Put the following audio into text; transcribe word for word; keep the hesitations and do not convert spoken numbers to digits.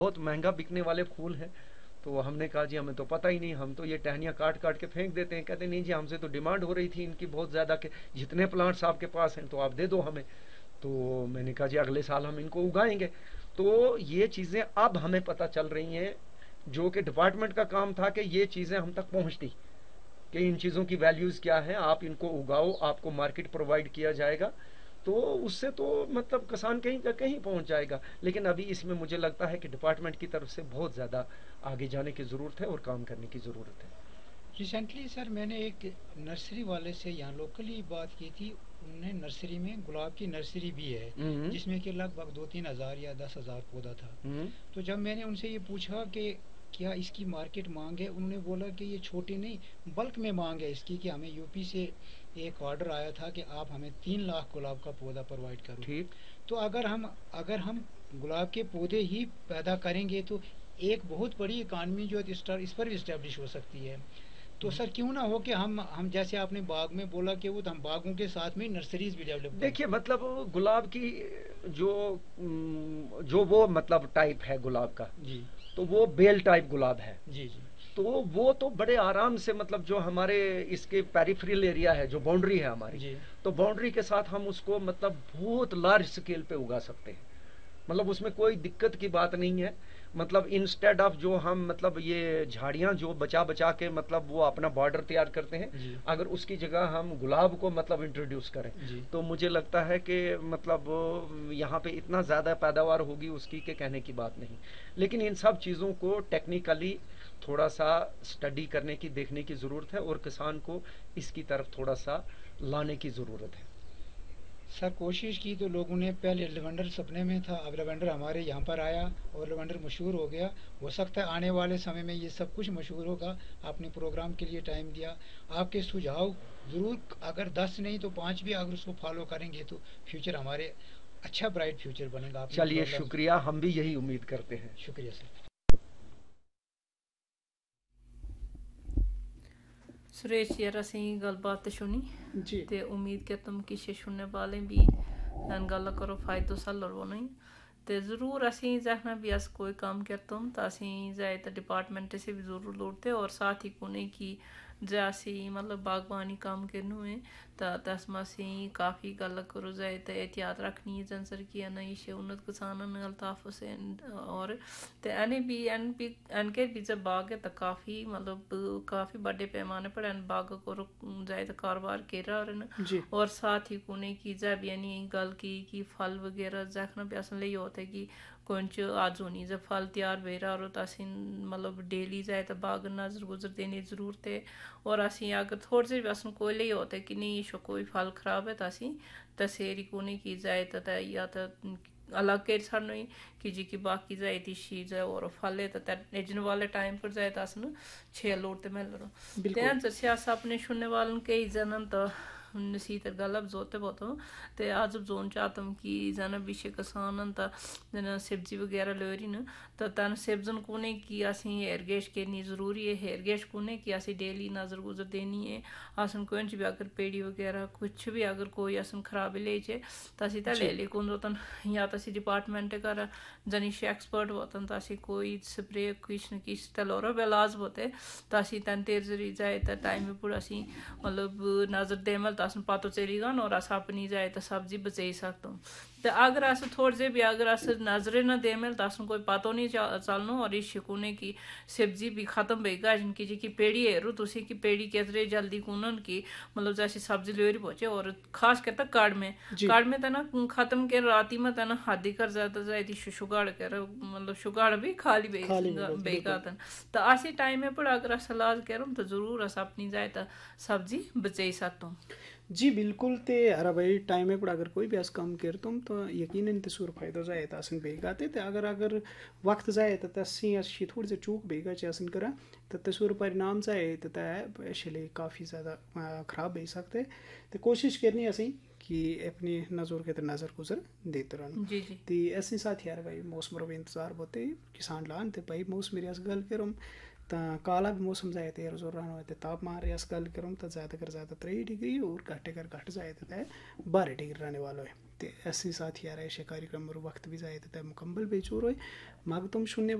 بہت مہنگا بکنے والے پھول ہیں. تو ہم نے کہا جی ہمیں تو پتہ ہی نہیں, ہم تو یہ ٹہنیاں کاٹ کاٹ کے پھینک دیتے ہیں. کہتے نہیں جی ہم سے تو ڈیمانڈ ہو رہی تھی ان کی بہت زیادہ کہ جتنے پلانٹس آپ کے پاس ہیں تو آپ دے دو ہمیں. تو میں نے کہا جی اگلے سال ہم ان کو اگائیں گے. تو یہ چیزیں اب ہمیں پتہ چل رہی ہیں, جو کہ ڈپارٹمنٹ کا کام تھا کہ یہ چیزیں ہم تک پہنچتی کہ ان چیزوں کی ویلیوز کیا ہیں, آپ ان کو اگاؤ, آپ کو مارکیٹ پرووائڈ کیا جائے گا, تو اس سے تو مطلب کسان کہیں کا کہیں پہنچ جائے گا. لیکن ابھی اس میں مجھے لگتا ہے کہ ڈپارٹمنٹ کی طرف سے بہت زیادہ آگے جانے کی ضرورت ہے اور کام کرنے کی ضرورت ہے. ریسنٹلی سر میں نے ایک نرسری والے سے یہاں لوکلی بات کی تھی. انہوں نے نرسری میں گلاب کی نرسری بھی ہے ہوں جس میں کہ لگ بھگ دو تین ہزار یا دس ہزار پودا تھا. ہوں تو جب میں نے ان سے یہ پوچھا کہ کیا اس کی مارکیٹ مانگ ہے, انہوں نے بولا کہ یہ چھوٹی نہیں بلک میں مانگ ہے اس کی, کہ ہمیں یو پی سے ایک آرڈر آیا تھا کہ آپ ہمیں تین لاکھ گلاب کا پودا پرووائڈ کرو. ٹھیک. تو اگر ہم اگر ہم گلاب کے پودے ہی پیدا کریں گے تو ایک بہت بڑی اکانومی جو ہے اس پر اسٹیبلش ہو سکتی ہے. تو سر کیوں نہ ہو کہ ہم ہم جیسے آپ نے باغ میں بولا کہ وہ ہم باغوں کے ساتھ میں نرسریز بھی ڈیولپ کریں. دیکھیے مطلب گلاب کی جو جو وہ مطلب ٹائپ ہے گلاب کا, جی تو وہ بیل ٹائپ گلاب ہے. جی جی تو وہ تو بڑے آرام سے مطلب جو ہمارے اس کے پیریفرل ایریا ہے, جو باؤنڈری ہے ہماری, جی تو باؤنڈری کے ساتھ ہم اس کو مطلب بہت لارج اسکیل پہ اگا سکتے ہیں. مطلب اس میں کوئی دقت کی بات نہیں ہے. مطلب انسٹیڈ آف جو ہم مطلب یہ جھاڑیاں جو بچا بچا کے مطلب وہ اپنا بارڈر تیار کرتے ہیں, جی اگر اس کی جگہ ہم گلاب کو مطلب انٹروڈیوس کریں جی تو مجھے لگتا ہے کہ مطلب یہاں پہ اتنا زیادہ پیداوار ہوگی اس کی کہ کہنے کی بات نہیں. لیکن ان سب چیزوں کو ٹیکنیکلی تھوڑا سا اسٹڈی کرنے کی, دیکھنے کی ضرورت ہے, اور کسان کو اس کی طرف تھوڑا سا لانے کی ضرورت ہے. سر کوشش کی تو لوگوں نے, پہلے لیونڈر سپنے میں تھا, اب لیونڈر ہمارے یہاں پر آیا اور لیونڈر مشہور ہو گیا. ہو سکتا ہے آنے والے سمے میں یہ سب کچھ مشہور ہوگا. آپ نے پروگرام کے لیے ٹائم دیا, آپ کے سجھاؤ ضرور, اگر دس نہیں تو پانچ بھی اگر اس کو فالو کریں گے تو فیوچر ہمارے اچھا برائٹ فیوچر بنے گا. آپ نے چلیے پرابلم, شکریہ, ہم بھی یہی امید کرتے ہیں. شکریہ سر. सुरेश यार असें गल्लबात सुनी جی ते उम्मीद कि तुम किश सुनने वाले भी गल्ल करो फायदो सल रोनी ते ज़रूर असें जहाँ भी अस कोई काम करते तो असें जाए तो डिपार्टमेंट से भी ज़रूर लौटते और साथ ही कोने की जो असें मतलब बागबानी काम करना है तो तस में असें काफ़ी गल्ल करो जाए तो एहतियात रखनी है जंसर की ना ये उन्नत किसानन अल्ताफ हुसैन और तो एने भी एन भी एन के भी जब बाग है तो काफ़ी मतलब काफ़ी बड़े पैमाने पर एन बाग को जाए तो कारोबार कर रहे हैं. جی और साथ ही कोने की जब यानी गल की कि फल वगैरह जखना भी असन ले होता है कि कुछ आज होनी जब फल तैयार हो रहा और असी मतलब डेली जाए तो बाग नज़र गुजर देने की ज़रूरत है. और असी अगर थोड़े से भी असन कोई ले होता है कि नहीं इसको कोई फल ख़राब है तो असी तसेरी कोने की जाए तो या तो अलग कर सानू कि जी की बाकी जाए ती जाए और फल है तो एजन वाले टाइम पर जाए तो असन छे लोड मिल रहा بالکل. जैसे अस अपने सुनने वालों कई जनन तो नसीहत गलब जोते बहुत ते आज जोन चाहतम कि जन विषय किसान तो जन सब्जी वगैरह ले रही न तो तन सब्जन कोने की असी हेरगेश करनी ज़रूरी है. हेरगेश कोने की असी डेली नज़र गुजर देनी है. असन कुछ भी अगर पेड़ी वगैरह कुछ भी अगर कोई असन खराबी ले चे तो असी तो ले ले कौन होतन या तो असी डिपार्टमेंट कर जनिश एक्सपर्ट होतन तो असी कोई स्प्रे किस न किस तलोरा इलाज होते तो असी तन तेर जरी जाए तो टाइम पर असी मतलब नज़र देमल तो असन पता चली गन और अस अपनी जाए तो सब्जी बचाई सकते तो अगर अस थोड़े से भी अगर अस नजरे न देमल तो असन कोई पता नहीं चलना और इस शिकुने की सब्जी भी खत्म बेगा जिनकी जी की पेड़ी है रू तुसी की पेड़ी कैसे जल्दी कुनन की मतलब जैसे सब्जी ले पहुंचे और खास कहता काड़ में جی काड़ में तना खत्म के राती में तना हादी कर जाता जाए थी शुगाड़ कर मतलब शुगाड़ भी खाली خالی میں بس बेगा بالکل. तन तो ऐसे टाइम पर अगर अस इलाज करूँ तो ज़रूर अस अपनी जाए तो सब्जी बचाई सकते हूँ. جی بالکل. تے ہر بھائی ٹائم پر اگر کوئی بھی اس کام کرتم تو یقیناً تصور فائدہ جائے تو اسن بیگا تے اگر اگر وقت جائے تو تسی اس شی تھوڑی سے چوک بیگا چاسن کرا تو تصور پرینام جائے تو شلے کافی زیادہ خراب بے سکتے تو کوشش کرنی اسی کہ اپنی نظر کے نظر گزر دیتے رہنا. جی جی تی ایسی ساتھ یار بھائی موسم رو انتظار ہوتے کسان لان تے بھائی موسم میری اس گل کرم تو کالا بھی موسم جائے تے روز رہنا ہوتے تاپمان ریاس گل کروں تو زیادہ کر زیادہ تری ڈگری اور گھٹے کر گھٹ جائے تو بارہ ڈگری رہنے والا ہے. ते ऐसे साथ यार ऐसे कार्यक्रम और वक्त भी जाए तो मुकम्मल बेचोर हो माग तुम शून्य